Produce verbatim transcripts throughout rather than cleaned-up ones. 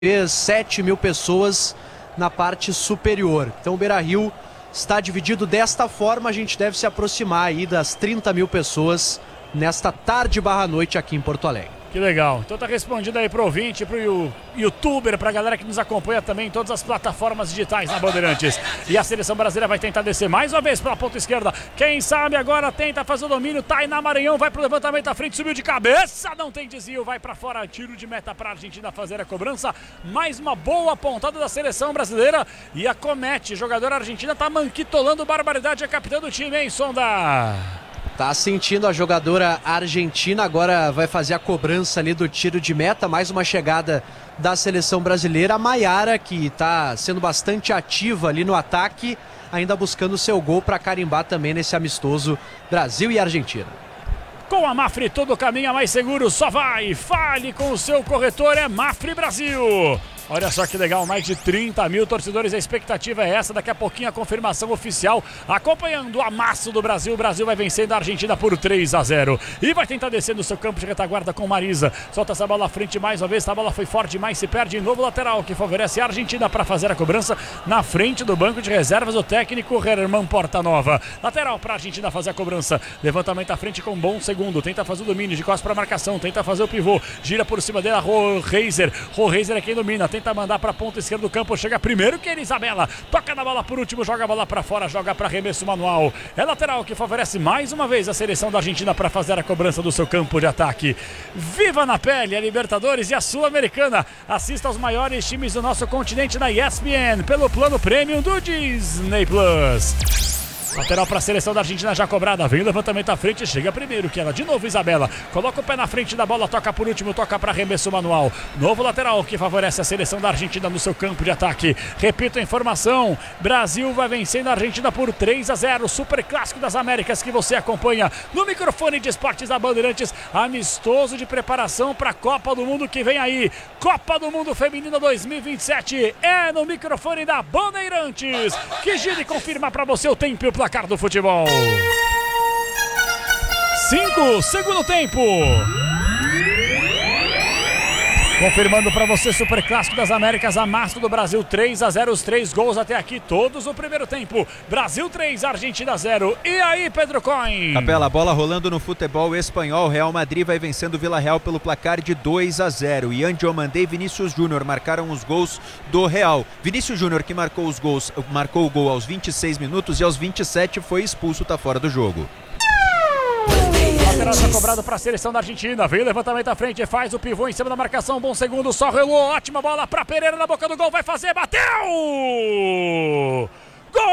sete mil pessoas na parte superior. Então o Beira-Rio está dividido desta forma, a gente deve se aproximar aí das trinta mil pessoas nesta tarde barra noite aqui em Porto Alegre. Que legal. Então tá respondido aí pro ouvinte, pro youtuber, pra galera que nos acompanha também em todas as plataformas digitais na Bandeirantes. E a seleção brasileira vai tentar descer mais uma vez pela ponta esquerda. Quem sabe agora tenta fazer o domínio. Tainá Maranhão vai pro levantamento à frente, subiu de cabeça, não tem desvio, vai pra fora, tiro de meta pra Argentina fazer a cobrança. Mais uma boa pontada da seleção brasileira e a Comete, jogadora argentina, tá manquitolando barbaridade, a capitã do time, hein, Sonda? Tá sentindo a jogadora argentina, agora vai fazer a cobrança ali do tiro de meta, mais uma chegada da seleção brasileira. A Maiara, que está sendo bastante ativa ali no ataque, ainda buscando seu gol para carimbar também nesse amistoso Brasil e Argentina. Com a Mafre todo caminho mais seguro, só vai, fale com o seu corretor, é Mafre Brasil. Olha só que legal, mais de trinta mil torcedores, a expectativa é essa, daqui a pouquinho a confirmação oficial, acompanhando o amasso do Brasil. O Brasil vai vencendo a Argentina por três a zero e vai tentar descer no seu campo de retaguarda com Marisa, solta essa bola à frente mais uma vez, a bola foi forte demais, se perde, novo lateral que favorece a Argentina para fazer a cobrança na frente do banco de reservas, o técnico Herman Portanova. Lateral para a Argentina fazer a cobrança, levantamento à frente com um bom segundo, tenta fazer o domínio de costas para marcação, tenta fazer o pivô, gira por cima dela, Rohreiser, Rohreiser é quem domina, tenta Tenta mandar para a ponta esquerda do campo, chega primeiro que Isabela, toca na bola por último, joga a bola para fora, joga para arremesso manual. É lateral que favorece mais uma vez a seleção da Argentina para fazer a cobrança do seu campo de ataque. Viva na pele a Libertadores e a Sul-Americana. Assista aos maiores times do nosso continente na E S P N pelo plano premium do Disney Plus. Lateral para a seleção da Argentina já cobrada, vem o levantamento à frente, chega primeiro que ela, de novo Isabela, coloca o pé na frente da bola, toca por último, toca para arremesso manual. Novo lateral que favorece a seleção da Argentina no seu campo de ataque. Repito a informação, Brasil vai vencendo a Argentina por três a zero, Super Clássico das Américas que você acompanha no microfone de esportes da Bandeirantes, amistoso de preparação para a Copa do Mundo que vem aí, Copa do Mundo Feminina dois mil e vinte e sete, é no microfone da Bandeirantes, que gira e confirma para você o tempo e o placar do futebol. cinco, segundo tempo. Confirmando para você, Super Clássico das Américas, amasso do Brasil, três a zero, os três gols até aqui, todos no primeiro tempo. Brasil três, Argentina zero. E aí, Pedro Coin? Capela, bola rolando no futebol espanhol. Real Madrid vai vencendo o Vila Real pelo placar de dois a zero. Ian Diomandé e Vinícius Júnior marcaram os gols do Real. Vinícius Júnior, que marcou os gols, marcou o gol aos vinte e seis minutos e aos vinte e sete foi expulso, tá fora do jogo. Lateral está cobrado para a seleção da Argentina. Vem o levantamento à frente, faz o pivô em cima da marcação. Bom segundo, só relou. Ótima bola para Pereira na boca do gol. Vai fazer, bateu! Gol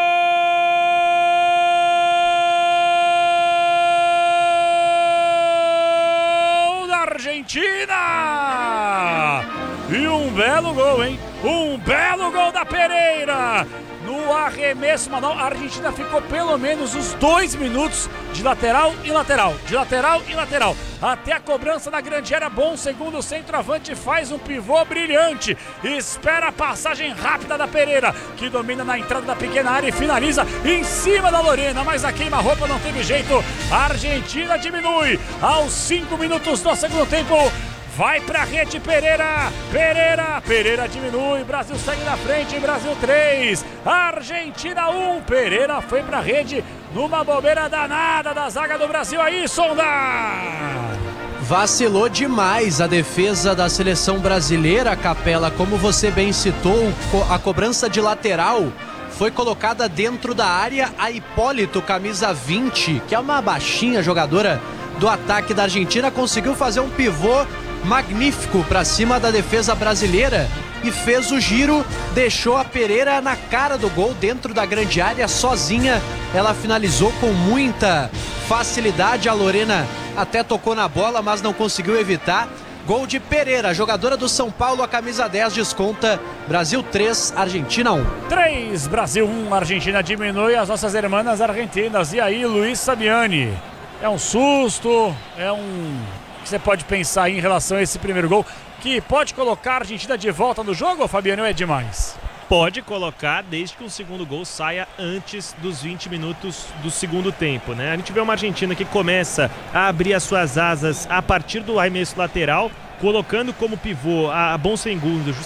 da Argentina! E um belo gol, hein? Um belo gol da Pereira! No arremesso manual, a Argentina ficou pelo menos os dois minutos de lateral e lateral, de lateral e lateral, até a cobrança na grande área. Bom segundo, centroavante faz um pivô brilhante, espera a passagem rápida da Pereira, que domina na entrada da pequena área e finaliza em cima da Lorena, mas a queima-roupa não teve jeito, a Argentina diminui aos cinco minutos do segundo tempo. Vai pra rede Pereira, Pereira, Pereira diminui, Brasil segue na frente, Brasil três, Argentina um, Pereira foi pra rede numa bobeira danada da zaga do Brasil aí, Sonda! Vacilou demais a defesa da seleção brasileira, Capela, como você bem citou, a cobrança de lateral foi colocada dentro da área, a Hipólito, camisa vinte, que é uma baixinha jogadora do ataque da Argentina, conseguiu fazer um pivô magnífico para cima da defesa brasileira e fez o giro, deixou a Pereira na cara do gol dentro da grande área, sozinha ela finalizou com muita facilidade. A Lorena até tocou na bola, mas não conseguiu evitar. Gol de Pereira, jogadora do São Paulo, a camisa dez desconta. Brasil três, Argentina um. três, Brasil um, Argentina diminui as nossas irmãs argentinas. E aí, Luiz Sabiani, é um susto, é um... que você pode pensar em relação a esse primeiro gol, que pode colocar a Argentina de volta no jogo, ou Fabiano, é demais? Pode colocar, desde que o segundo gol saia antes dos vinte minutos do segundo tempo, né? A gente vê uma Argentina que começa a abrir as suas asas a partir do arremesso lateral, colocando como pivô a Bonsengundo,